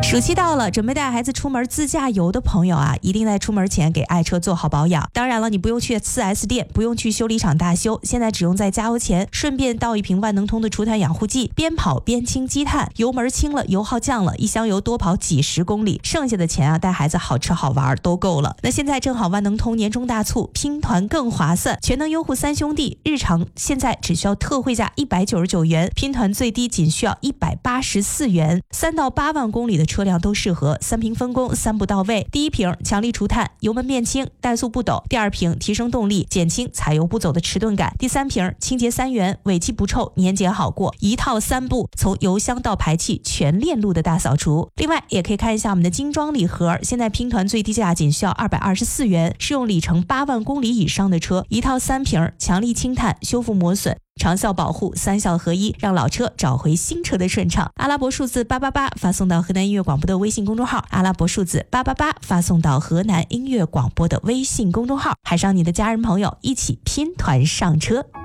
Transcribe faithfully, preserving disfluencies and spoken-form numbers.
暑期到了，准备带孩子出门自驾游的朋友啊，一定在出门前给爱车做好保养。当然了，你不用去 四 S 店，不用去修理厂大修，现在只用在加油前顺便倒一瓶万能通的除碳养护剂，边跑边清积碳，油门轻了，油耗降了，一箱油多跑几十公里，剩下的钱啊，带孩子好吃好玩都够了。那现在正好万能通年终大促，拼团更划算，全能优护三兄弟，日常现在只需要特惠价一百九十九元，拼团最低仅需要一百八十四元，三到八万公里的车辆都适合，三瓶分工，三步到位。第一瓶强力除碳，油门变轻，怠速不抖；第二瓶提升动力，减轻踩油不走的迟钝感；第三瓶清洁三元，尾气不臭，年检好过，一套三步，从油箱到排气全链路的大扫除。另外也可以看一下我们的精装礼盒，现在拼团最低价仅需要二百二十四元，适用里程八万公里以上的车，一套三瓶，强力清碳，修复磨损，长效保护，三效合一，让老车找回新车的顺畅。阿拉伯数字八八八发送到河南音乐广播的微信公众号，阿拉伯数字八八八发送到河南音乐广播的微信公众号，还让你的家人朋友一起拼团上车。